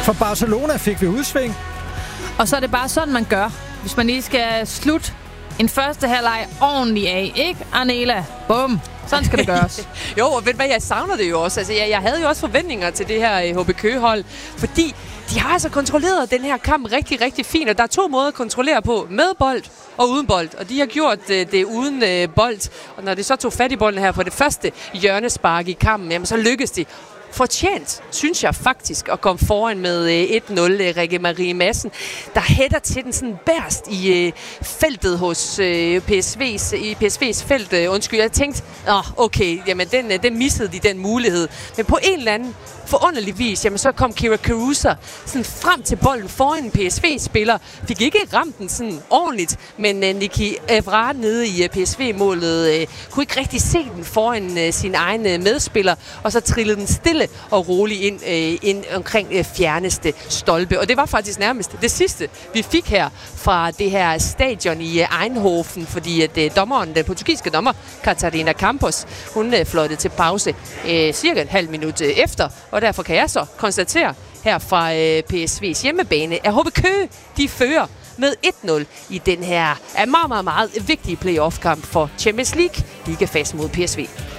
For Barcelona fik vi udsving. Og så er det bare sådan, man gør, hvis man lige skal slutte en første halvleg ordentligt af. Ikke, Arnela? Bum. Sådan skal det gøres. Jo, og ved du hvad, jeg savner det jo også. Altså, jeg havde jo også forventninger til det her HB Køge-hold, fordi de har altså kontrolleret den her kamp rigtig, rigtig fint, og der er 2 måder at kontrollere på, med bold og uden bold, og de har gjort det uden bold, og når de så tog fat i bolden her på det første hjørnespark i kampen, jamen så lykkedes de fortjent, synes jeg faktisk, at komme foran med 1-0. Rikke Marie Madsen, der hætter til den sådan bærst i feltet hos PSV's felt. Undskyld, jeg tænkte, okay, jamen den missede de den mulighed. Men på en eller anden forunderlig vis, jamen så kom Kira Caruso sådan frem til bolden foran en PSV-spiller. Fik ikke ramt den sådan ordentligt, men Niki Evra nede i PSV-målet kunne ikke rigtig se den foran sin egen medspiller, og så trillede den stille og roligt ind omkring fjerneste stolpe. Og det var faktisk nærmest det sidste, vi fik her fra det her stadion i Eindhoven, fordi at dommeren, den portugisiske dommer, Catarina Campos, hun fløjtede til pause cirka et halvt minut efter, og derfor kan jeg så konstatere her fra PSV's hjemmebane, at HB Køge, de fører med 1-0 i den her meget, meget, meget vigtige playoff-kamp for Champions League, ligefast mod PSV.